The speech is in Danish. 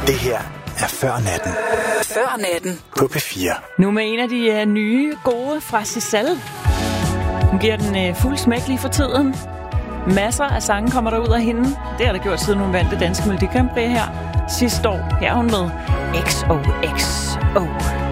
Det her er Før Natten. Før Natten. På P4. Nu med en af de nye gode fra Sissel. Hun giver den fuld smæk lige for tiden. Masser af sange kommer der ud af hende. Det har der gjort, siden hun vandt det danske Melodi Grand Prix her sidste år. Her er hun med XOXO.